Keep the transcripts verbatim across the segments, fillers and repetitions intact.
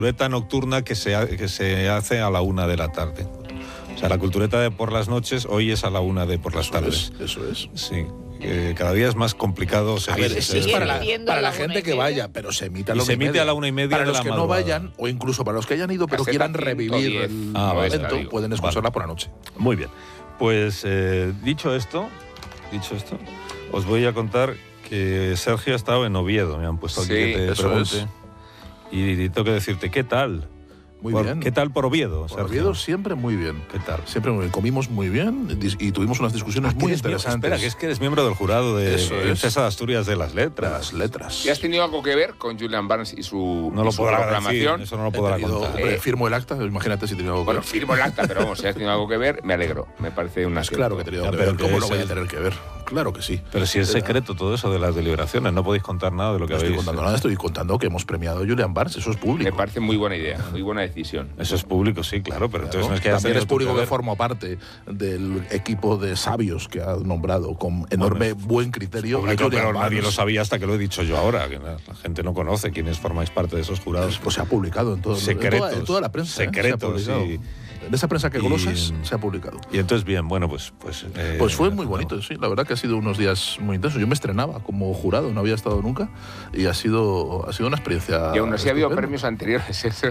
cultureta nocturna que se, ha, que se hace a la una de la tarde. O sea, la cultureta de por las noches hoy es a la una de por las eso tardes. Es, eso es. Sí. Eh, cada día es más complicado seguir. A ver, es, es para la, para la gente que vaya, pero se emite a la, se emite a la una y media para de los la que madrugada. no vayan, o incluso para los que hayan ido pero quieran revivir el ah, momento, vale, pueden escucharla vale. por la noche. Muy bien. Pues eh, dicho esto, dicho esto, os voy a contar que Sergio ha estado en Oviedo. Me han puesto aquí Sí, que te eso pregunte. es. Y tengo que decirte, ¿qué tal? Muy por, bien. ¿Qué tal por Oviedo, Por Sergio? Oviedo siempre muy bien. ¿Qué tal? Siempre muy bien. Comimos muy bien y tuvimos unas discusiones ah, muy interesantes. interesantes. Espera, que es que eres miembro del jurado de Princesa de Asturias de las Letras. De las Letras. ¿Y has tenido algo que ver con Julian Barnes y su, no lo y su podrá proclamación? Decir, eso no lo podrá tenido, contar. Hombre, firmo el acta, imagínate si he tenido algo que Bueno, ver. firmo el acta, pero vamos, si has tenido algo que ver, me alegro. Me parece una... Pues claro que he tenido ya, que pero ver. que ¿Cómo es no voy a el... tener que ver? Claro que sí. Pero si es secreto todo eso de las deliberaciones, no podéis contar nada de lo que no habéis... No estoy contando nada, estoy contando que hemos premiado a Julian Barnes, eso es público. Me parece muy buena idea, muy buena decisión. Eso es público, sí, claro, pero Claro. entonces no es que hayas También es público que, que ver. forma parte del equipo de sabios que ha nombrado con enorme bueno, buen criterio. Público, pero Barnes. nadie lo sabía hasta que lo he dicho yo ahora, que la, la gente no conoce quiénes formáis parte de esos jurados. Pues se ha publicado en, todo, secretos, en, toda, en toda la prensa. Secretos, ¿eh? Se ha sí. En esa prensa que Y- conoces se ha publicado. Y entonces, bien, bueno, pues... Pues, eh, Pues fue muy bonito, sí. La verdad que ha sido unos días muy intensos. Yo me estrenaba como jurado, no había estado nunca. Y ha sido, ha sido una experiencia. Y aún así ha habido estupenda. premios anteriores. ¿eh?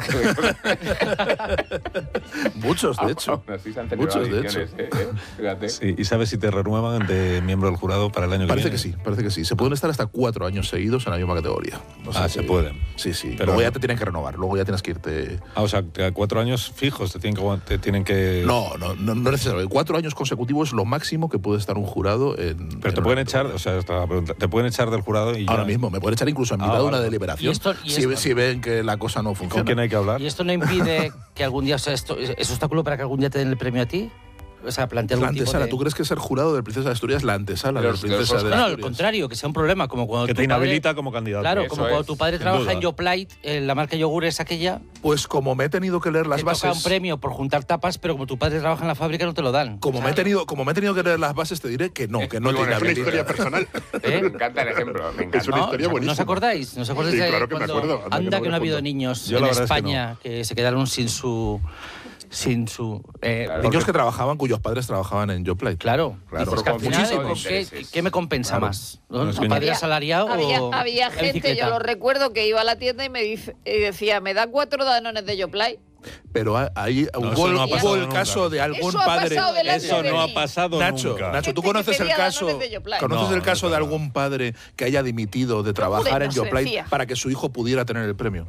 Muchos, de hecho. Aún así se han celebrado Muchos, de ediciones, hecho. ¿eh? Fíjate. Sí, ¿y sabes si te renuevan de miembro del jurado para el año Parece que que viene? sí, parece que sí. Se pueden estar hasta cuatro años seguidos en la misma categoría. O sea Ah, que- se pueden. Sí, sí. Pero luego no. ya te tienen que renovar, luego ya tienes que irte. Ah, o sea, que a cuatro años fijos te tienen que... Te tienen que... No, no, no, no necesariamente. Cuatro años consecutivos es lo máximo que puede estar un jurado en. Pero en te una pueden echar, categoría. o sea, esta es la pregunta, te pueden echar del jurado y Ahora ya- mismo, me pueden echar incluso en Ah, mitad de vale. una deliberación. Y esto- y si, esto- si ven que la cosa no funciona. ¿Con quién hay que hablar? ¿Y esto no impide que algún día, o sea, esto, es obstáculo para que algún día te den el premio a ti? O sea, plantear La algún tipo antesala, de... ¿tú crees que ser jurado de Princesa de Asturias es la antesala de Los- la Princesa los de No, no, Asturias? al contrario, que sea un problema, como cuando Que tu te inhabilita padre, como candidato. Claro, Eso como cuando es, tu padre sin trabaja duda. en Yoplait, en la marca yogures aquella, Pues como me he tenido que leer las te bases. toca un premio por juntar tapas, pero como tu padre trabaja en la fábrica no te lo dan. Como me, he tenido, como me he tenido que leer las bases, te diré que no, que no muy te buena, Es una inhabilita. historia personal. ¿Eh? Me encanta el ejemplo, me encanta. Es una ¿No? historia ¿No os buenísima. acordáis? ¿No os acordáis Sí, de claro que me cuando acuerdo. Anda, anda que que no no ha me habido apunto. niños Yo en la verdad es que España que, se quedaron sin su... sin su... eh, Claro. Niños que trabajaban, cuyos padres trabajaban en Joplite. Claro, Claro. dices que al Con final, muchísimo pues, ¿qué, intereses. qué me compensa Claro. más? No, es ¿Un que padre no- asalariado Había, o había la gente, bicicleta? yo lo recuerdo, que iba a la tienda y me dice, y decía, ¿me da cuatro danones de Yoplait? Pero ha- ahí No, hubo, eso no ha hubo pasado el nunca. caso de algún Eso ha padre. pasado delante Eso de no ha mí. pasado Nacho, nunca. Nacho, ¿tú Gente conoces que el pedía caso? danones de Yoplait. ¿Conoces No, el caso no, de no. algún padre que haya dimitido de trabajar en inocencia. Joplite para que su hijo pudiera tener el premio?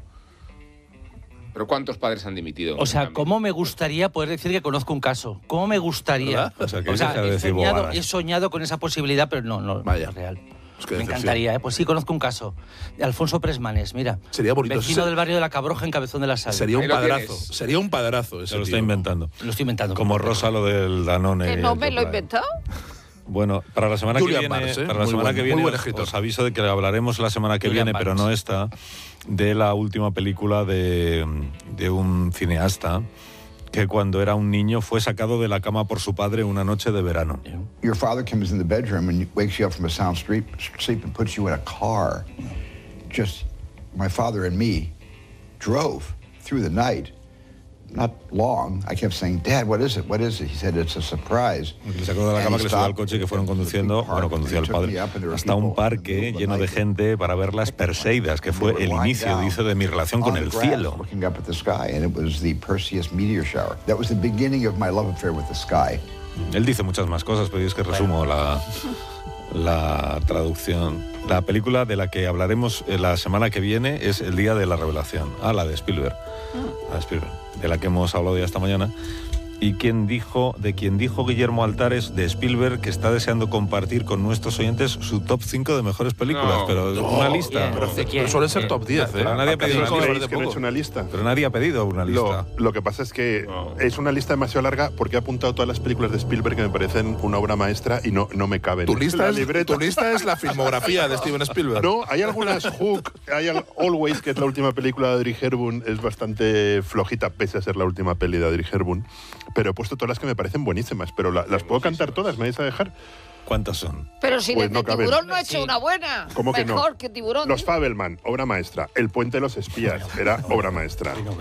Pero ¿cuántos padres han dimitido? O sea, También. ¿cómo me gustaría poder decir que conozco un caso? ¿Cómo me gustaría? ¿Verdad? O sea, que deja de he, decir soñado, bobadas. he soñado con esa posibilidad, pero no, no, Vaya. no es real. Es que Me decepción. encantaría, ¿eh? Pues sí, conozco un caso. De Alfonso Presmanes, mira. Sería bonito. Vecino Ese- del barrio de la Cabroja en Cabezón de la Sal. Sería un Ahí lo padrazo. tienes. Sería un padrazo ese Se lo está tío. inventando. Lo estoy inventando. Como Rosa lo del Danone. Que no y me el lo he Yoplait. inventado. Bueno, para la semana Julian que viene, Barnes, ¿eh? para la Muy semana buen- que muy viene buen os, escritor. os aviso de que hablaremos la semana que Julian viene, pero Barnes. no esta, de la última película de, de un cineasta que cuando era un niño fue sacado de la cama por su padre una noche de verano. Your father comes in the bedroom and wakes you up from a sound sleep, sleep and puts you in a car. Just my father and me drove through the night. Not long. I kept saying, Dad, what is it? What is it? He said, it's a surprise. Le sacó de la cama, que le subió al coche y que fueron conduciendo, bueno, conducía el padre, hasta un parque lleno de gente para ver las Perseidas, que fue el inicio, dice, de mi relación con el cielo. Looking up at the sky, and it was the Perseus meteor shower. That was the beginning of my love affair with the sky. Él dice muchas más cosas, pero yo es que resumo la, la traducción. La película de la que hablaremos eh, la semana que viene es El Día de la Revelación. Ah, la de Spielberg. La de Spielberg, de la que hemos hablado ya esta mañana. Y quien dijo, de quien dijo Guillermo Altares de Spielberg que está deseando compartir con nuestros oyentes su top cinco de mejores películas. No, pero no, una lista. bien. Pero, ¿De quién? pero suelen ser ¿Quién? top diez, ¿eh? Pero nadie ha ¿Acaso pedido no una creéis lista. que no he hecho una lista? Pero nadie ha pedido una lista. Lo, lo que pasa es que es una lista demasiado larga porque he apuntado todas las películas de Spielberg que me parecen una obra maestra y no, no me caben. Tu en lista, la es, libreta. tu lista es la filmografía de Steven Spielberg. No, hay algunas Hook, hay al- Always, que es la última película de Audrey Hepburn, es bastante flojita, pese a ser la última peli de Audrey Hepburn, pero he puesto todas las que me parecen buenísimas, pero la- las puedo cantar todas, ¿me vais a dejar? ¿Cuántas son? Pero si Pues desde no caben. Tiburón no ha hecho Sí. una buena. ¿Cómo que no? Mejor que Tiburón. Los Fabelman, obra maestra. El puente de los espías, era obra maestra.